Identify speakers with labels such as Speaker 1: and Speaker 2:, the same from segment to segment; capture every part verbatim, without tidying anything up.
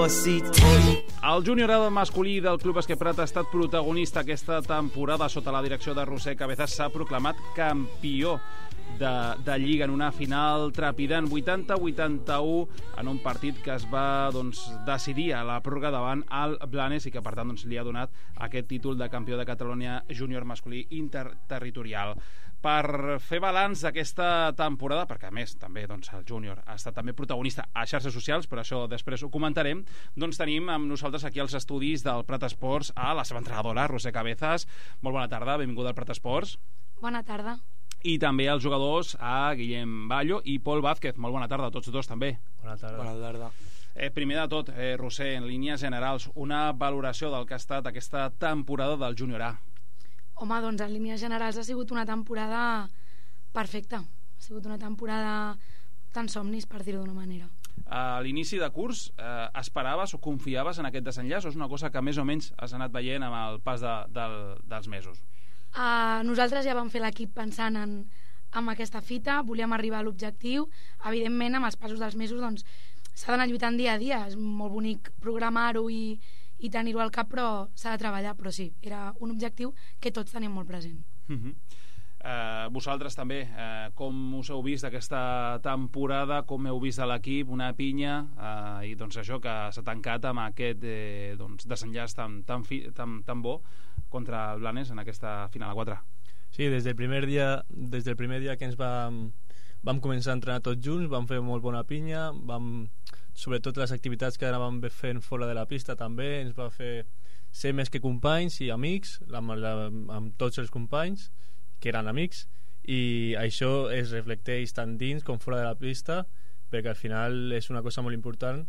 Speaker 1: pussy. Take
Speaker 2: El júnior A masculí del Club Bàsquet Prat ha estat protagonista aquesta temporada sota la direcció de Roser Cabezas. S'ha proclamat campió de, de Lliga en una final trepidant vuitanta a vuitanta-u en un partit que es va doncs, decidir a la pròrroga davant el Blanes i que per tant doncs, li ha donat aquest títol de campió de Catalunya júnior masculí interterritorial. Per fer balanç d'aquesta temporada, perquè a més també doncs, el júnior ha estat també protagonista a xarxes socials, però això després ho comentarem, doncs tenim amb nosaltres aquí als estudis del Prat Esports a la seva entrenadora, Roser Cabezas. Molt bona tarda, benvinguda al Prat Esports.
Speaker 3: Bona tarda.
Speaker 2: I també als jugadors, a Guillem Ballo i Pol Vázquez. Molt bona tarda a tots dos també.
Speaker 4: Bona tarda.
Speaker 1: Bona tarda.
Speaker 2: Eh, primer de tot, eh, Roser, en línies generals, una valoració del que ha estat aquesta temporada del júnior A.
Speaker 3: Home, doncs en línies generals ha sigut una temporada perfecta. Ha sigut una temporada tan somnis, per dir-ho d'una manera.
Speaker 2: A l'inici de curs, eh, esperaves o confiaves en aquest desenllaç o és una cosa que més o menys has anat veient amb el pas de, del, dels mesos?
Speaker 3: Uh, nosaltres ja vam fer l'equip pensant en, en aquesta fita, volíem arribar a l'objectiu. Evidentment, amb els passos dels mesos doncs, s'ha d'anar lluitant dia a dia. És molt bonic programar-ho i, i tenir-ho al cap, però s'ha de treballar. Però sí, era un objectiu que tots tenim molt present.
Speaker 2: Uh-huh. Uh, vosaltres també, uh, com us heu vist aquesta temporada, com heu vist a l'equip, una pinya, uh, i doncs això que s'ha tancat amb aquest eh, doncs, desenllaç tan, tan, fi, tan, tan bo contra el Blanes en aquesta final a quatre.
Speaker 4: Sí, des del primer dia, des del primer dia que ens vam, vam començar a entrenar tots junts, vam fer molt bona pinya, vam, sobretot les activitats que anàvem fent fora de la pista també, ens va fer ser més que companys i amics, amb, la, amb tots els companys, que eren amics, i això es reflecteix tant dins com fora de la pista, perquè al final és una cosa molt important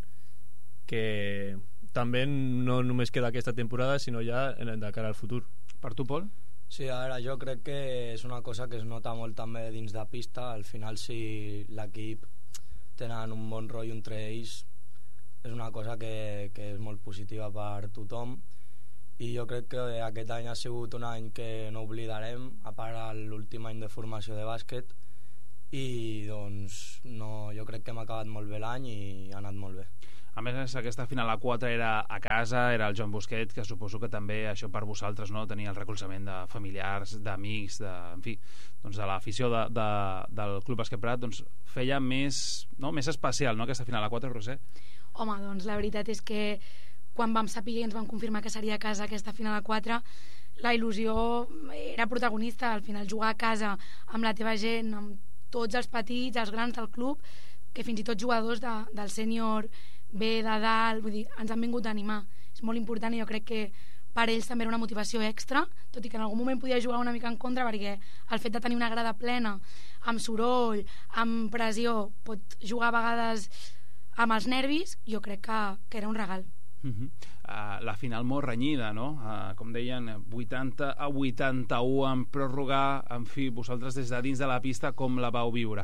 Speaker 4: que també no només queda aquesta temporada, sinó ja de cara al futur.
Speaker 2: Per tu, Pol?
Speaker 1: Sí, a veure, jo crec que és una cosa que es nota molt també dins de pista. Al final, si l'equip tenen un bon rotllo entre ells, és una cosa que, que és molt positiva per tothom, i jo crec que aquest any ha sigut un any que no oblidarem, a part l'últim any de formació de bàsquet, i doncs no, jo crec que hem acabat molt bé l'any i ha anat molt bé.
Speaker 2: A més, aquesta final a quatre era a casa, era el Joan Busquet, que suposo que també això per vosaltres no tenia el recolzament de familiars, d'amics, de, en fi, doncs de l'afició de, de, del Club Bàsquet Prat, doncs feia més, no, més especial, no, aquesta final a quatre, Roser?
Speaker 3: Home, doncs la veritat és que quan vam saber i ens van confirmar que seria a casa aquesta final a quatre, la il·lusió era protagonista. Al final jugar a casa amb la teva gent, amb tots els petits, els grans del club, que fins i tot jugadors de, del sènior B de dalt, vull dir, ens han vingut a animar. És molt important i jo crec que per ells també era una motivació extra, tot i que en algun moment podia jugar una mica en contra, perquè el fet de tenir una grada plena, amb soroll, amb pressió, pot jugar a vegades amb els nervis. Jo crec que, que era un regal.
Speaker 2: Uh-huh. Uh, la final molt renyida, no? Uh, com deien, vuitanta a vuitanta-u en pròrroga. En fi, vosaltres des de dins de la pista com la vau viure?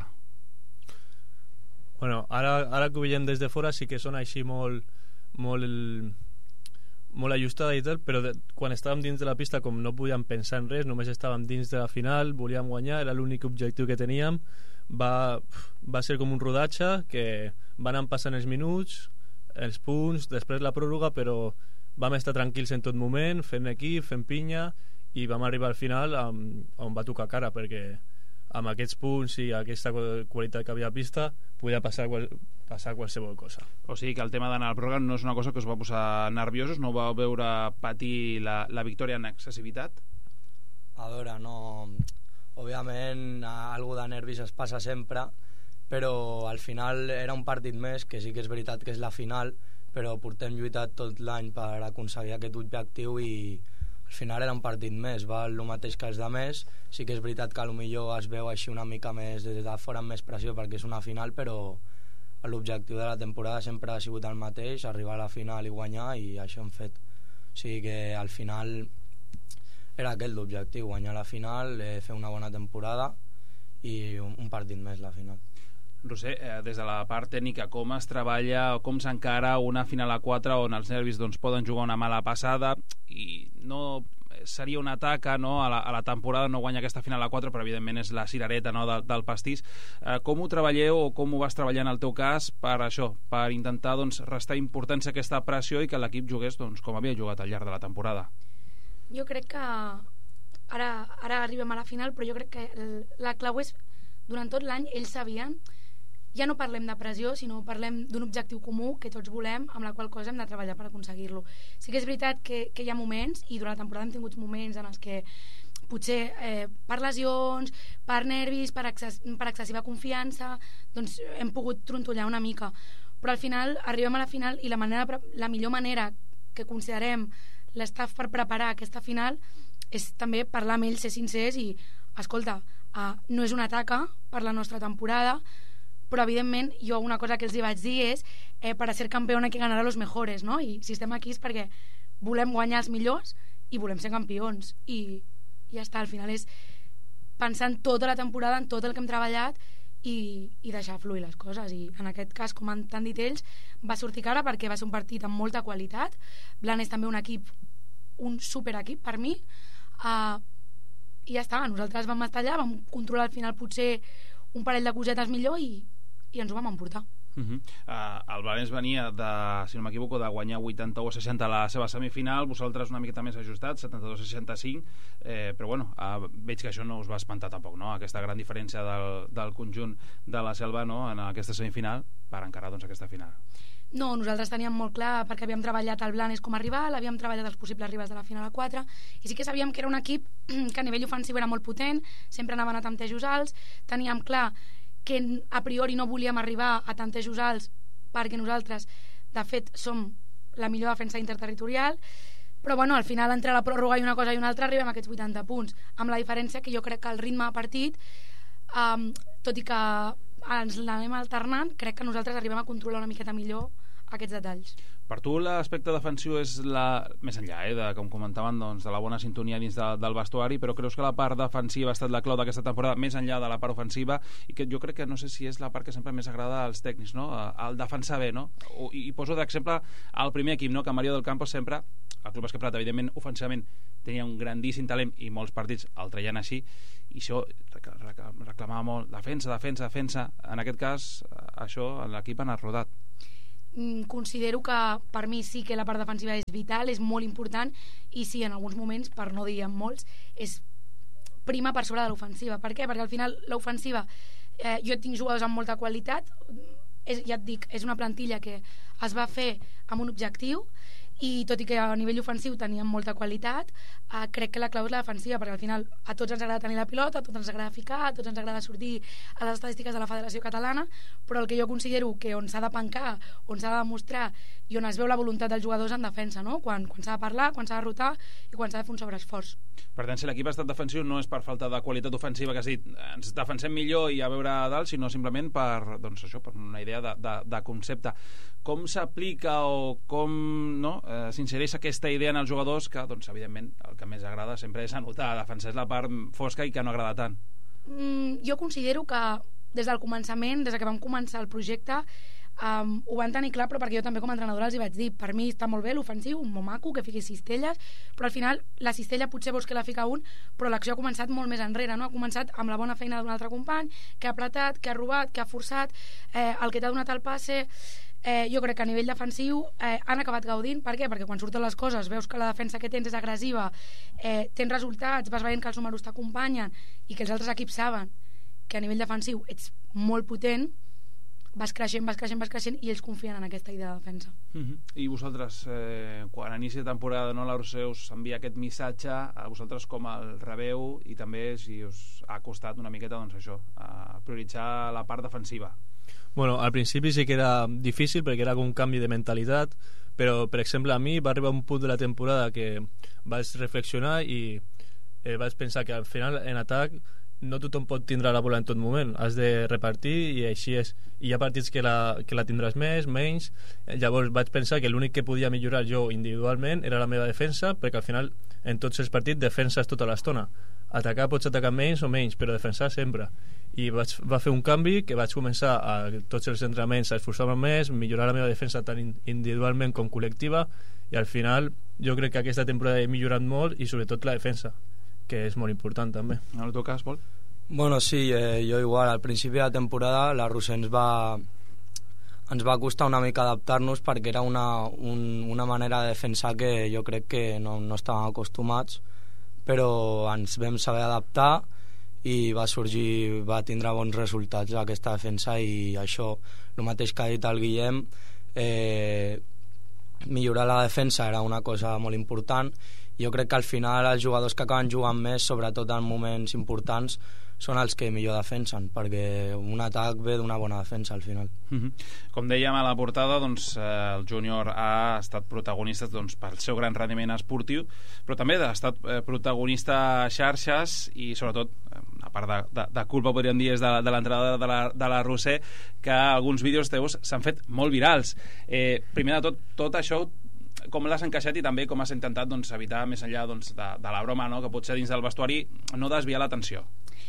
Speaker 4: Bueno, ara, ara que ho veiem des de fora sí que són així molt molt, molt ajustada i tal, però de, quan estàvem dins de la pista, com no podíem pensar en res, només estàvem dins de la final, volíem guanyar, era l'únic objectiu que teníem. Va, va ser com un rodatge que van anar passant els minuts, els punts, després la pròrroga, però vam estar tranquils en tot moment, fent equip, fent pinya, i vam arribar al final on, on va tocar cara, perquè amb aquests punts i aquesta qualitat que havia a pista podia passar, passar qualsevol cosa.
Speaker 2: O sigui que el tema d'anar al pròrroga no és una cosa que us va posar nerviosos? No vau veure patir la, la victòria en excessivitat?
Speaker 1: A veure, no... Òbviament, algo de nervis es passa sempre, però al final era un partit més, que sí que és veritat que és la final, però portem lluitat tot l'any per aconseguir aquest objectiu i al final era un partit més, val el mateix que els de més. Sí que és veritat que potser es veu així una mica més des de fora amb més pressió perquè és una final, però l'objectiu de la temporada sempre ha sigut el mateix, arribar a la final i guanyar, i això hem fet. O sigui que al final era aquest l'objectiu, guanyar la final, eh, fer una bona temporada i un, un partit més la final.
Speaker 2: Roser, eh, des de la part tècnica, com es treballa o com s'encara una final a quatre on els nervis doncs, poden jugar una mala passada i no seria una taca, no? a, la, a la temporada, no guanya aquesta final a quatre, però evidentment és la cirereta, no? del, del pastís. Eh, com ho treballeu o com ho vas treballar en el teu cas per això, per intentar doncs, restar importància a aquesta pressió i que l'equip jugués doncs, com havia jugat al llarg de la temporada?
Speaker 3: Jo crec que ara, ara arribem a la final, però jo crec que el, la clau és durant tot l'any ells sabien, ja no parlem de pressió, sinó parlem d'un objectiu comú que tots volem, amb la qual cosa hem de treballar per aconseguir-lo. Sí que és veritat que, que hi ha moments, i durant la temporada hem tingut moments en els que potser eh, per lesions, per nervis, per, excess, per excessiva confiança, doncs hem pogut trontollar una mica. Però al final arribem a la final i la, manera, la millor manera que considerem l'estaf per preparar aquesta final és també parlar amb ells, ser sincers i, escolta, eh, no és una taca per la nostra temporada, però evidentment jo una cosa que els hi vaig dir és eh, per a ser campió hay que ganar a los mejores, no? I si estem aquí és perquè volem guanyar els millors i volem ser campions i ja està, al final és pensar en tota la temporada, en tot el que hem treballat i, i deixar fluir les coses, i en aquest cas, com han dit ells, va sortir cara perquè va ser un partit amb molta qualitat. Blanes també un equip, un superequip per mi, uh, i ja està, nosaltres vam estar allà, vam controlar al final potser un parell de cosetes millor i i ens ho vam emportar.
Speaker 2: Uh -huh. uh, el Blanes venia de, si no m'equivoco, de guanyar vuitanta-u a seixanta a la seva semifinal, vosaltres una miqueta més ajustat, setanta-dos a seixanta-cinc, eh, però bueno, uh, veig que això no us va espantar tampoc, no? Aquesta gran diferència del, del conjunt de la Selva, no? En aquesta semifinal per encarar doncs, aquesta final.
Speaker 3: No, nosaltres teníem molt clar, perquè havíem treballat el Blanes com a rival, havíem treballat els possibles rivals de la final a quatre, i sí que sabíem que era un equip que a nivell ofensiu era molt potent, sempre anaven a tantejos alts, teníem clar que a priori no volíem arribar a tantejos alts perquè nosaltres, de fet, som la millor defensa interterritorial, però bueno, al final entre la pròrroga i una cosa i una altra arribem a aquests vuitanta punts, amb la diferència que jo crec que el ritme de partit, um, tot i que ens l'anem alternant, crec que nosaltres arribem a controlar una miqueta millor aquests detalls.
Speaker 2: Per tu l'aspecte defensiu és la... més enllà, eh, de, com comentaven, doncs, de la bona sintonia dins de, del vestuari, però creus que la part defensiva ha estat la clau d'aquesta temporada, més enllà de la part ofensiva, i que jo crec que no sé si és la part que sempre més agrada als tècnics, no? El defensar bé, no? I, i poso d'exemple el primer equip, no? Que Mario del Campo sempre, el Club Bàsquet Prat, evidentment, ofensivament tenia un grandíssim talent i molts partits el traien així, i això reclamava molt defensa, defensa, defensa. En aquest cas, això l'equip ha anat rodat.
Speaker 3: Considero que per mi sí que la part defensiva és vital, és molt important, i sí, en alguns moments, per no dir en molts, és prima per sobre de l'ofensiva. Per què? Perquè al final l'ofensiva, eh, jo tinc jugadors amb molta qualitat, és, ja et dic, és una plantilla que es va fer amb un objectiu, i tot i que a nivell ofensiu teníem molta qualitat, eh, crec que la clau és la defensiva, perquè al final a tots ens agrada tenir la pilota, a tots ens agrada ficar, a tots ens agrada sortir a les estadístiques de la Federació Catalana, però el que jo considero que on s'ha de pencar, on s'ha de demostrar i on es veu la voluntat dels jugadors en defensa, no? quan, quan s'ha de parlar, quan s'ha de rotar i quan s'ha de fer un sobreesforç.
Speaker 2: Per tant, si l'equip ha estat defensiu no és per falta de qualitat ofensiva, que has dit ens defensem millor i a veure a dalt, sinó simplement per, doncs això, per una idea de, de, de concepte. Com s'aplica o com, no, eh, s'insereix aquesta idea en els jugadors que, doncs, evidentment, el que més agrada sempre és anotar, defensar és la part fosca i que no agrada tant?
Speaker 3: Mm, jo considero que des del començament, des que vam començar el projecte, Um, ho van tenir clar, però perquè jo també com a entrenadora els hi vaig dir, per mi està molt bé l'ofensiu, un molt maco, que fiqui cistelles, però al final la cistella potser vols que la fica un, però l'acció ha començat molt més enrere, no? Ha començat amb la bona feina d'un altre company, que ha apretat, que ha robat, que ha forçat, eh, el que t'ha donat el passe. Eh, jo crec que a nivell defensiu eh, han acabat gaudint. Per què? Perquè quan surten les coses veus que la defensa que tens és agressiva, eh, tens resultats, vas veient que els números t'acompanyen i que els altres equips saben que a nivell defensiu ets molt potent, vas creixent, vas creixent, vas creixent i ells confien en aquesta idea de defensa.
Speaker 2: Uh-huh. I vosaltres, eh, quan a inici de temporada, no, la Roser us envia aquest missatge, a vosaltres com el rebeu i també si us ha costat una miqueta, doncs això, a prioritzar la part defensiva?
Speaker 4: Bueno, al principi sí que era difícil perquè era un canvi de mentalitat, però per exemple a mi va arribar un punt de la temporada que vaig reflexionar i eh, vaig pensar que al final en atac no tothom pot tindre la bola en tot moment, has de repartir i així és, i hi ha partits que la, que la tindràs més, menys. Llavors vaig pensar que l'únic que podia millorar jo individualment era la meva defensa, perquè al final en tots els partits defenses tota l'estona, atacar pots atacar menys o menys, però defensar sempre. I vaig, va fer un canvi que vaig començar a tots els entrenaments a esforçar-me més, millorar la meva defensa tant individualment com col·lectiva, i al final jo crec que aquesta temporada he millorat molt i sobretot la defensa, que és molt important també.
Speaker 2: En el teu cas, Pol?
Speaker 1: Bueno, sí, eh, jo igual, al principi de la temporada la Roser ens va, ens va costar una mica adaptar-nos perquè era una, un, una manera de defensar que jo crec que no, no estàvem acostumats, però ens vam saber adaptar i va sorgir, va tindre bons resultats aquesta defensa, i això, el mateix que ha dit el Guillem, eh, millorar la defensa era una cosa molt important. Jo crec que al final els jugadors que acaben jugant més, sobretot en moments importants, són els que millor defensen, perquè un atac ve d'una bona defensa al final.
Speaker 2: Mm-hmm. Com dèiem a la portada, doncs, eh, el júnior ha estat protagonista doncs, pel seu gran rendiment esportiu, però també ha estat eh, protagonista a xarxes i sobretot, eh, a part de, de, de culpa, podríem dir, és de, de l'entrada de la, de la Roser, que alguns vídeos teus s'han fet molt virals. Eh, primer de tot, tot això com l'has encaixat i també com has intentat doncs, evitar, més enllà doncs, de, de la broma, no?, que pot ser dins del vestuari, no desviar l'atenció?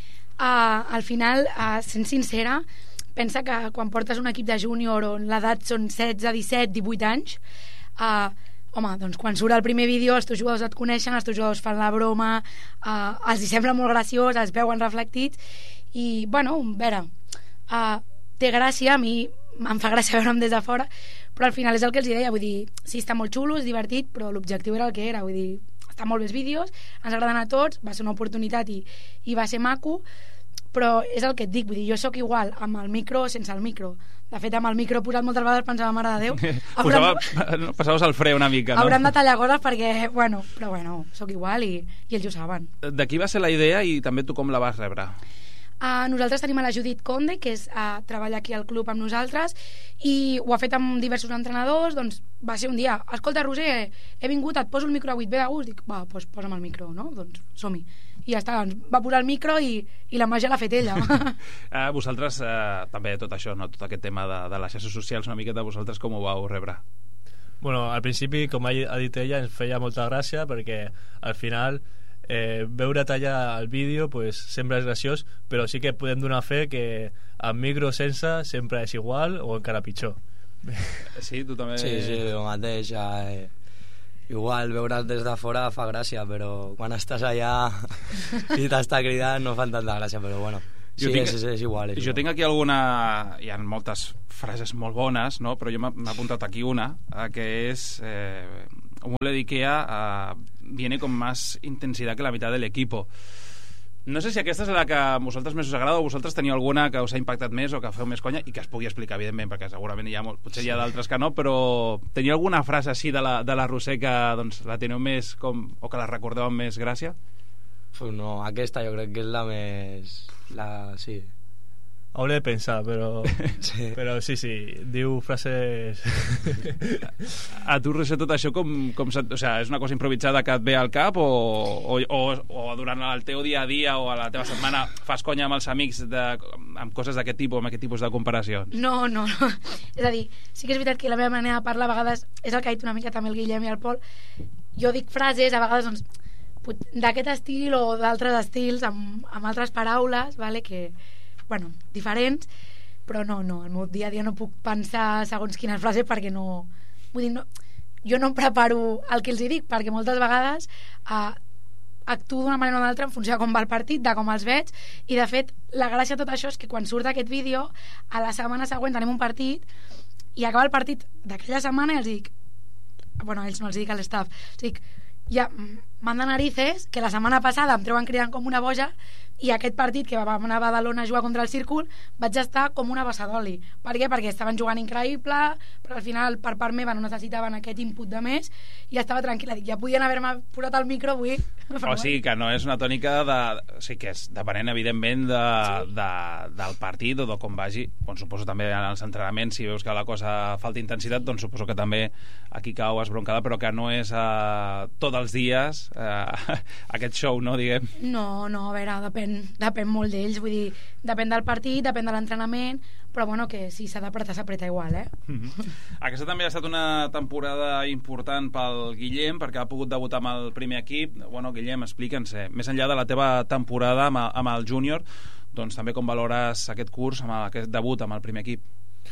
Speaker 3: Uh, al final, uh, sent sincera, pensa que quan portes un equip de júnior on l'edat són setze, disset, divuit anys, uh, home, doncs quan surt el primer vídeo els teus jugadors et coneixen, els teus jugadors fan la broma, uh, els hi sembla molt graciós, els veuen reflectits i, bueno, a veure, uh, té gràcia, a mi em fa gràcia veure'm des de fora, però al final és el que els deia, vull dir, sí, està molt xulo, és divertit, però l'objectiu era el que era, vull dir, estan molt bé els vídeos, ens agraden a tots, va ser una oportunitat i, i va ser maco, però és el que et dic, vull dir, jo sóc igual amb el micro o sense el micro. De fet, amb el micro posat moltes vegades pensava, mare de Déu,
Speaker 2: Posava, haurem, passaves el fre una mica, no?
Speaker 3: Haurem de tallar coses perquè, bueno, però bueno, sóc igual i, i ells ho saben.
Speaker 2: De qui va ser la idea i també tu com la vas rebre?
Speaker 3: Uh, nosaltres tenim a la Judit Conde, que és uh, treballa aquí al club amb nosaltres, i ho ha fet amb diversos entrenadors. Doncs va ser un dia, escolta, Roser, he vingut, et poso el micro avui, et ve de gust? Dic, va, doncs posa'm el micro, no? Doncs som-hi. I ja està, doncs va posar el micro i, i la màgia l'ha fet ella.
Speaker 2: uh, vosaltres, uh, també tot això, no? Tot aquest tema de, de les xarxes socials, una miqueta vosaltres com ho vau rebre?
Speaker 4: Bueno, al principi, com ha dit ella, ens feia molta gràcia perquè al final Eh, veure tallar el vídeo pues, sempre és graciós, però sí que podem donar fe que amb micro sense sempre és igual o encara pitjor.
Speaker 2: Sí, tu també...
Speaker 1: Sí, sí, el mateix. Eh, igual veure'l des de fora fa gràcia, però quan estàs allà i t'està cridant no fan tanta gràcia, però bueno, sí, tinc, és, és igual. És
Speaker 2: jo
Speaker 1: igual.
Speaker 2: tinc aquí alguna... Hi ha moltes frases molt bones, no? Però jo m'he apuntat aquí una, eh, que és... Eh, un mueble d'Ikea eh, viene con más intensidad que la mitad del equipo. No sé si aquesta és la que a vosaltres més us agrada o vosaltres teniu alguna que us ha impactat més o que feu més conya i que es pugui explicar, evidentment, perquè segurament hi ha molt, potser hi ha d'altres que no, però teniu alguna frase així de la, de la Roser que doncs, la teniu més com, o que la recordeu amb més gràcia?
Speaker 1: Pues no, aquesta jo crec que és la més... La, sí.
Speaker 4: Hauré de pensar, però
Speaker 1: sí.
Speaker 4: però sí, sí, diu frases...
Speaker 2: A tu, Roser, tot això com, com o sigui, és una cosa improvisada que et ve al cap o, o, o, o durant el teu dia a dia o a la teva setmana fas conya amb els amics de, amb coses d'aquest tipus, amb aquest tipus de comparacions?
Speaker 3: No, no, no. És a dir, sí que és veritat que la meva manera de parlar a vegades és el que ha dit una mica també el Guillem i el Pol. Jo dic frases, a vegades doncs, d'aquest estil o d'altres estils, amb, amb altres paraules, vale, que... bueno, diferents, però no, no, al meu dia a dia no puc pensar segons quines frases perquè no... Vull dir, no, jo no em preparo el que els hi dic, perquè moltes vegades eh, actuo d'una manera o d'una altra en funció de com va el partit, de com els veig, i de fet, la gràcia de tot això és que quan surt aquest vídeo, a la setmana següent tenim un partit, i acaba el partit d'aquella setmana i els dic... Bueno, a ells no els dic a l'estaf, els dic, ja, manda narices, que la setmana passada em treuen cridant com una boja, i aquest partit que vam anar a Badalona a jugar contra el Círcul vaig estar com una bassa d'oli. Per què? Perquè estaven jugant increïble, però al final per part meva no necessitaven aquest input de més i estava tranquil·la, dic, ja podien haver-me posat el micro avui.
Speaker 2: O sigui que no és una tònica de... O sigui que és depenent evidentment de, sí. de, del partit o de com vagi. Bon, suposo també en els entrenaments, si veus que la cosa falta intensitat, doncs suposo que també aquí cau esbroncada, però que no és uh, tots els dies uh, aquest show, no, diguem?
Speaker 3: No, no, a veure, depèn depèn molt d'ells, vull dir, depèn del partit, depèn de l'entrenament, però bueno, que si s'ha d'apretar, s'apreta igual, eh?
Speaker 2: Mm-hmm. Aquesta també ha estat una temporada important pel Guillem, perquè ha pogut debutar amb el primer equip. Bueno, Guillem, explica'ns, eh, més enllà de la teva temporada amb, amb el júnior, doncs també com valores aquest curs, amb aquest debut amb el primer equip?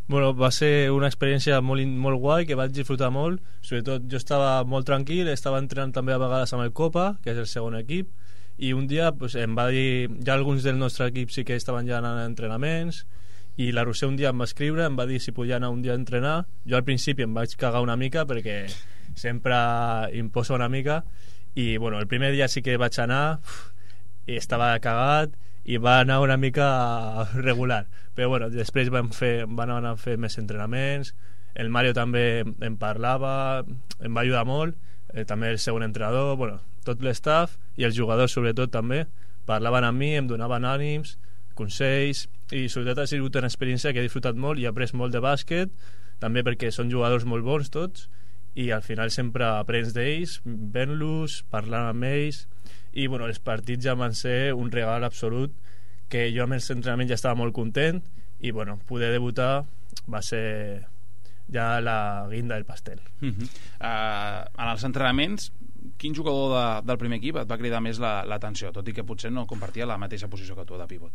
Speaker 4: Bueno, va ser una experiència molt, molt guai, que vaig disfrutar molt. Sobretot jo estava molt tranquil, estava entrenant també a vegades amb el Copa, que és el segon equip, i un dia pues, em va dir, ja alguns del nostre equip sí que estaven ja anant a entrenaments, i la Roser un dia em va escriure, em va dir si podia anar un dia a entrenar. Jo al principi em vaig cagar una mica perquè sempre imposa una mica, i bueno, el primer dia sí que vaig anar uf, i estava cagat i va anar una mica regular, però bueno, després vam, fer, van anar a fer més entrenaments. El Mario també em parlava, em va ajudar molt, eh, també el segon entrenador, bueno, tot l'staff i els jugadors sobretot també parlaven amb mi, em donaven ànims, consells, i sobretot ha sigut una experiència que he disfrutat molt i he après molt de bàsquet, també perquè són jugadors molt bons tots, i al final sempre aprens d'ells, ven-los, parlant amb ells, i bueno, els partits ja van ser un regal absolut, que jo amb els entrenaments ja estava molt content, i bueno, poder debutar va ser ja la guinda del pastel.
Speaker 2: Uh -huh. uh, en els entrenaments, quin jugador de, del primer equip et va cridar més l'atenció, la, tot i que potser no compartia la mateixa posició que tu de pivot?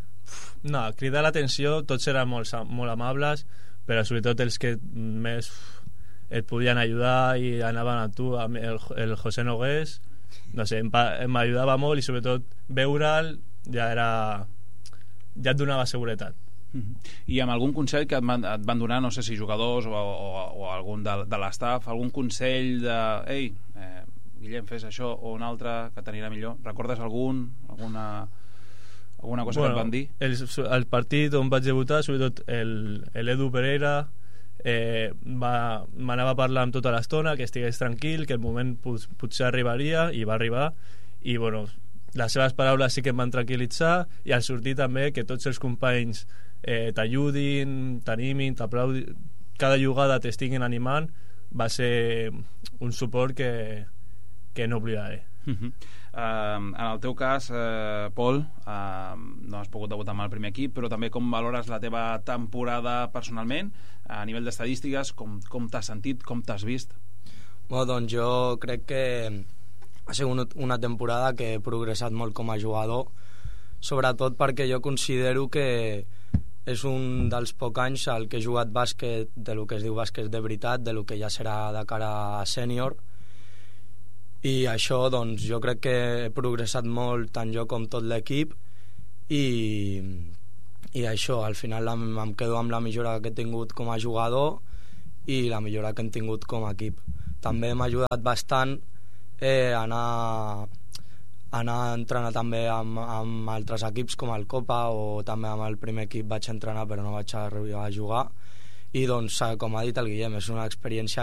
Speaker 4: No, cridar l'atenció, tots eren molt, molt amables, però sobretot els que més et podien ajudar i anaven a tu, el, el José Nogués, no sé, m'ajudava molt, i sobretot veure'l ja era, ja et donava seguretat.
Speaker 2: Uh-huh. I amb algun consell que et van, et van donar, no sé si jugadors o, o, o algun de, de l'estaf, algun consell de ei, eh, Guillem, fes això o un altre que t'anirà millor? Recordes algun? Alguna, alguna cosa bueno, que et van dir?
Speaker 4: El, el partit on vaig debutar, sobretot l'Edu Pereira, eh, m'anava a parlar amb tota l'estona, que estigués tranquil, que el moment pot, potser arribaria, i va arribar, i bueno, les seves paraules sí que em van tranquil·litzar, i al sortir també que tots els companys eh, t'ajudin, t'animin, t'aplaudin, cada jugada t'estiguin animant, va ser un suport que, que no oblidaré.
Speaker 2: Uh-huh. Uh, en el teu cas, uh, Pol, uh, no has pogut debutar amb el primer equip, però també com valores la teva temporada personalment, a nivell d'estadístiques, com, com t'has sentit, com t'has vist?
Speaker 1: Bueno, doncs jo crec que ha sigut una temporada que he progressat molt com a jugador, sobretot perquè jo considero que és un dels pocs anys al que he jugat bàsquet, de lo que es diu bàsquet de veritat, de lo que ja serà de cara a sènior, i això doncs jo crec que he progressat molt tant jo com tot l'equip, i, i això al final em, em quedo amb la millora que he tingut com a jugador i la millora que hem tingut com a equip. També m'ha ajudat bastant eh, anar anar a entrenar també amb, amb altres equips com el Copa, o també amb el primer equip vaig entrenar però no vaig arribar a jugar, i doncs com ha dit el Guillem, és una experiència